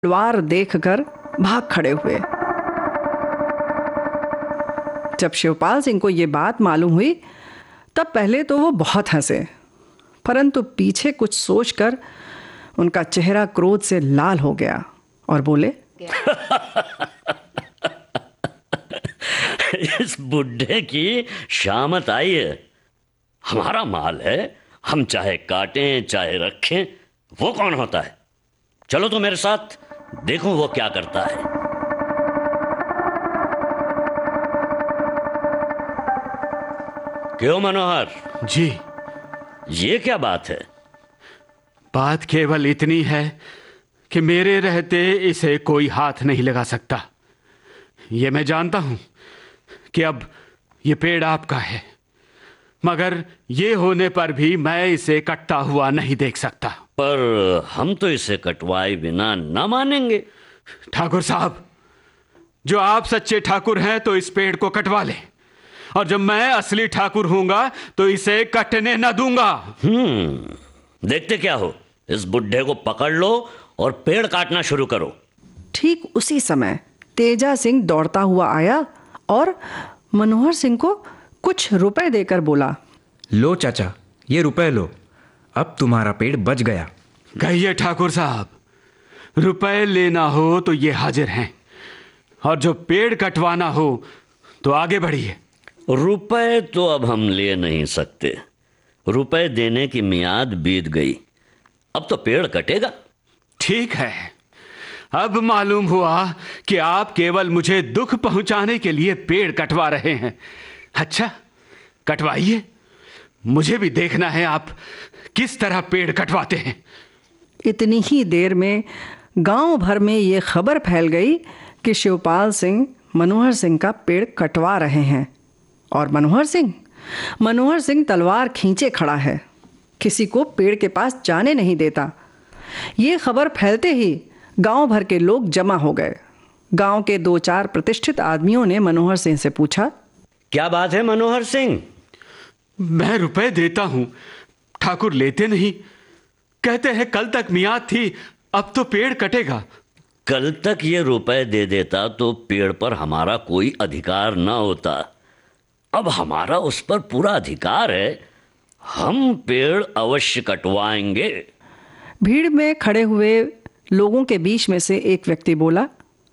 तलवार देखकर भाग खड़े हुए। जब शिवपाल सिंह को ये बात मालूम हुई तब पहले तो वो बहुत हंसे, परंतु पीछे कुछ सोचकर उनका चेहरा क्रोध से लाल हो गया और बोले, इस बुड्ढे की शामत आई है। हमारा माल है, हम चाहे काटें चाहे रखें, वो कौन होता है। चलो तो मेरे साथ, देखो वो क्या करता है। क्यों मनोहर जी? ये क्या बात है? बात केवल इतनी है कि मेरे रहते इसे कोई हाथ नहीं लगा सकता। ये मैं जानता हूं कि अब ये पेड़ आपका है, मगर ये होने पर भी मैं इसे कटता हुआ नहीं देख सकता। पर हम तो इसे कटवाए बिना ना मानेंगे। ठाकुर साहब, जो आप सच्चे ठाकुर हैं तो इस पेड़ को कटवा लें, और जब मैं असली ठाकुर हूंगा तो इसे कटने न दूंगा। देखते क्या हो, इस बुड्ढे को पकड़ लो और पेड़ काटना शुरू करो। ठीक उसी समय तेजा सिंह दौड़ता हुआ आया और मनोहर सिंह को कुछ रुपए देकर बोला, लो चाचा, ये रुपए लो, अब तुम्हारा पेड़ बच गया। कहिए ठाकुर साहब, रुपए लेना हो तो ये हाजिर हैं, और जो पेड़ कटवाना हो तो आगे बढ़िए। रुपए तो अब हम ले नहीं सकते, रुपए देने की मियाद बीत गई, अब तो पेड़ कटेगा। ठीक है, अब मालूम हुआ कि आप केवल मुझे दुख पहुंचाने के लिए पेड़ कटवा रहे हैं। अच्छा, कटवाइए, मुझे भी देखना है आप किस तरह पेड़ कटवाते हैं। इतनी ही देर में गांव भर में ये खबर फैल गई कि शिवपाल सिंह मनोहर सिंह का पेड़ कटवा रहे हैं। और मनोहर सिंह तलवार खींचे खड़ा है, किसी को पेड़ के पास जाने नहीं देता। ये खबर फैलते ही गांव भर के लोग जमा हो गए। गांव के 2-4 प्रतिष्ठित आदमियों ने मनोहर सिंह से पूछा, क्या बात है मनोहर सिंह? मैं रुपए देता हूं, ठाकुर लेते नहीं। कहते हैं कल तक मियाद थी, अब तो पेड़ कटेगा। कल तक ये रुपए दे देता तो पेड़ पर हमारा कोई अधिकार ना होता, अब हमारा उस पर पूरा अधिकार है, हम पेड़ अवश्य कटवाएंगे। भीड़ में खड़े हुए लोगों के बीच में से एक व्यक्ति बोला,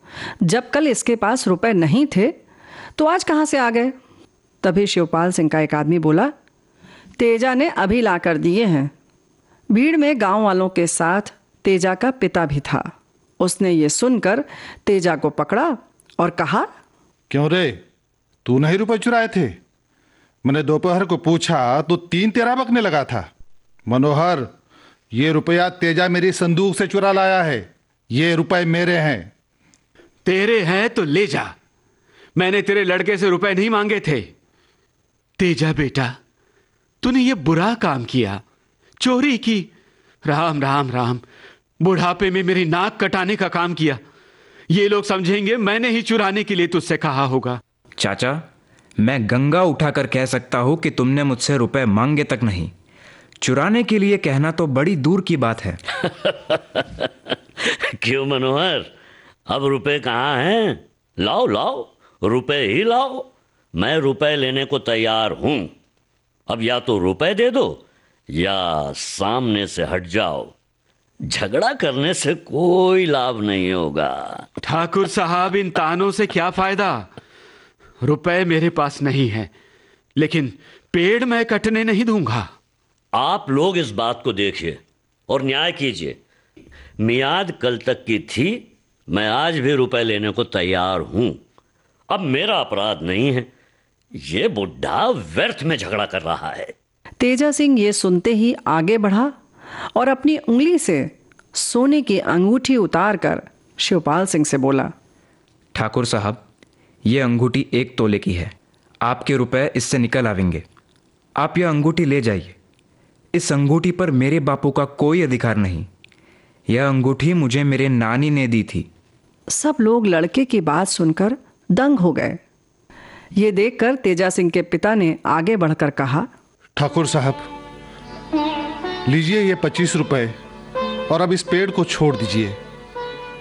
जब कल इसके पास रुपए नहीं थे तो आज कहां से आ गए? तभी शिवपाल सिंह का एक आदमी बोला, तेजा ने अभी लाकर दिए हैं। भीड़ में गांव वालों के साथ तेजा का पिता भी था। उसने ये सुनकर तेजा को पकड़ा और कहा, क्यों रे, तू नहीं रुपए चुराए थे? मैंने दोपहर को पूछा तो 3 तेरा बकने लगा था। मनोहर, ये रुपया तेजा मेरी संदूक से चुरा लाया है, ये रुपए मेरे हैं। तेरे हैं तो ले जा, मैंने तेरे लड़के से रुपए नहीं मांगे थे। तेजा बेटा, तूने ये बुरा काम किया, चोरी की। राम राम राम, बुढ़ापे में मेरी नाक कटाने का काम किया। ये लोग समझेंगे मैंने ही चुराने के लिए तुझसे कहा होगा। चाचा, मैं गंगा उठाकर कह सकता हूं कि तुमने मुझसे रुपए मांगे तक नहीं। चुराने के लिए कहना तो बड़ी दूर की बात है। क्यों मनोहर, अब रुपए कहाँ हैं? लाओ लाओ, रुपए ही लाओ, मैं रुपए लेने को तैयार हूं। अब या तो रुपए दे दो या सामने से हट जाओ, झगड़ा करने से कोई लाभ नहीं होगा। ठाकुर साहब, इन तानों से क्या फायदा? रुपए मेरे पास नहीं है, लेकिन पेड़ मैं कटने नहीं दूंगा। आप लोग इस बात को देखिए और न्याय कीजिए। मियाद कल तक की थी, मैं आज भी रुपए लेने को तैयार हूं। अब मेरा अपराध नहीं है, ये बुढ़ा व्यर्थ में झगड़ा कर रहा है। तेजा सिंह ये सुनते ही आगे बढ़ा और अपनी उंगली से सोने की अंगूठी उतारकर शिवपाल सिंह से बोला, ठाकुर साहब, ये अंगूठी 1 तोले की है, आपके रुपए इससे निकल आवेंगे। आप यह अंगूठी ले जाइए। इस अंगूठी पर मेरे बापू का कोई अधिकार नहीं, यह अंगूठी मुझे मेरे नानी ने दी थी। सब लोग लड़के की बात सुनकर दंग हो गए। ये देखकर तेजा सिंह के पिता ने आगे बढ़कर कहा, ठाकुर साहब, लीजिए ये 25 रुपए और अब इस पेड़ को छोड़ दीजिए।